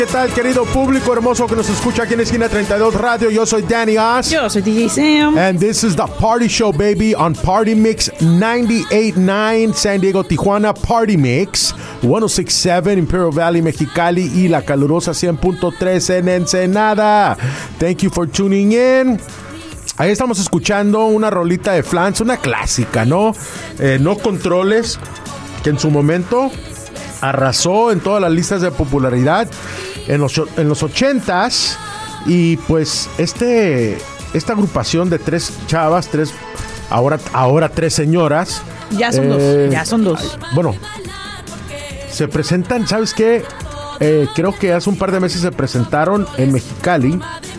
¿Qué tal, querido público hermoso que nos escucha aquí en Esquina 32 Radio? Yo soy Danny Oz. Yo soy DJ Sam. And this is the Party Show, baby, on Party Mix 98.9 San Diego, Tijuana, Party Mix 106.7 Imperial Valley, Mexicali y la calurosa 100.3 en Ensenada. Thank you for tuning in. Ahí estamos escuchando una rolita de Flans, una clásica, ¿no? No Controles, que en su momento arrasó en todas las listas de popularidad en los 80s. Y pues esta agrupación de tres chavas, ahora tres señoras. Ya son dos. Bueno, se presentan, ¿sabes qué? Creo que hace un par de meses se presentaron en Mexicali.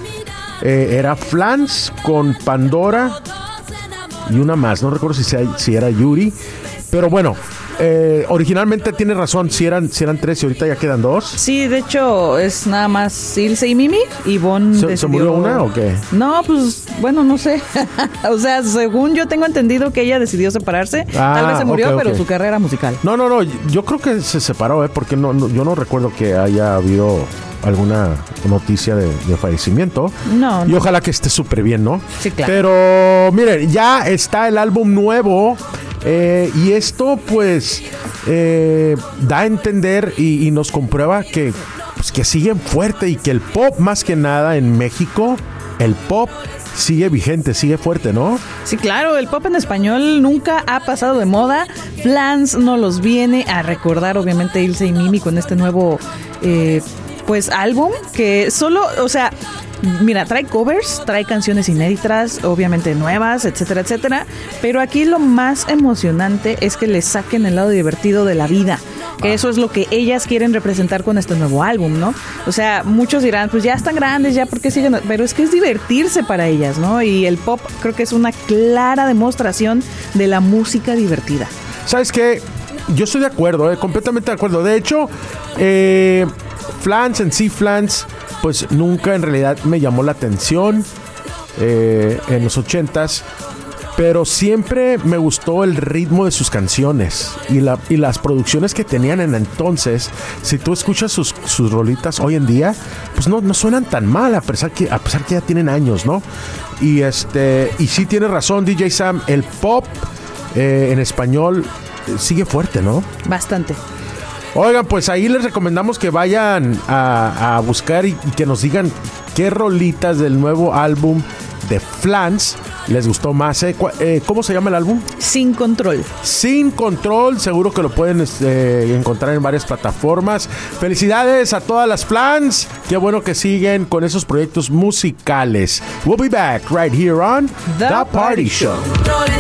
Era Flans con Pandora y una más, no recuerdo si era Yuri, pero bueno, originalmente tiene razón, si eran tres y ahorita ya quedan dos. Sí, de hecho es nada más Ilse y Mimi. Y Bon ¿Se murió una o qué? No, pues bueno, no sé. O sea, según yo tengo entendido que ella decidió separarse. Tal vez se murió, pero su carrera musical. No, yo creo que se separó, porque yo no recuerdo que haya habido alguna noticia de fallecimiento. No. Y ojalá que esté súper bien, ¿no? Sí, claro. Pero miren, ya está el álbum nuevo. Y esto pues da a entender y nos comprueba que siguen fuerte y que el pop, más que nada en México, el pop sigue vigente, sigue fuerte, ¿no? Sí, claro, el pop en español nunca ha pasado de moda. Flans nos los viene a recordar, obviamente, Ilse y Mimi con este nuevo pues álbum que solo, o sea, mira, trae covers, trae canciones inéditas, obviamente nuevas, etcétera, etcétera. Pero aquí lo más emocionante es que le saquen el lado divertido de la vida. Que eso es lo que ellas quieren representar con este nuevo álbum, ¿no? O sea, muchos dirán, pues ya están grandes, ya, ¿por qué siguen? Pero es que es divertirse para ellas, ¿no? Y el pop creo que es una clara demostración de la música divertida. ¿Sabes qué? Yo estoy de acuerdo, completamente de acuerdo. De hecho, Flans, pues nunca en realidad me llamó la atención en los 80s, pero siempre me gustó el ritmo de sus canciones y las producciones que tenían en entonces. Si tú escuchas sus rolitas hoy en día, pues no suenan tan mal, a pesar que ya tienen años, ¿no? Y sí tiene razón DJ Sam, el pop en español sigue fuerte, ¿no? Bastante. Oigan, pues ahí les recomendamos que vayan a buscar y que nos digan qué rolitas del nuevo álbum de Flans les gustó más. ¿Cómo se llama el álbum? Sin Control. Sin Control, seguro que lo pueden encontrar en varias plataformas. Felicidades a todas las Flans. Qué bueno que siguen con esos proyectos musicales. We'll be back right here on The Party Show.